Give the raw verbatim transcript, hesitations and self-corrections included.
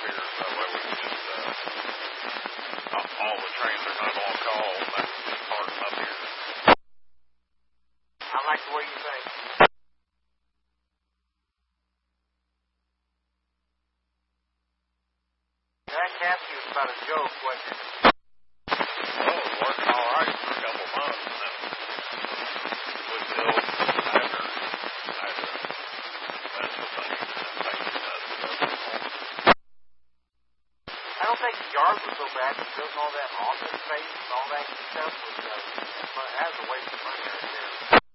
here. That way we can just, uh, not, all the trains are not on call. That's just part up here. I like the way you think. That capsule was about a joke, wasn't it? Well, it was working all right for a couple months, and then was still after, after that's the thing, that thing nuts. I don't think the yard was so bad. Building all that office space and all that stuff was, uh, that was a waste of money right there.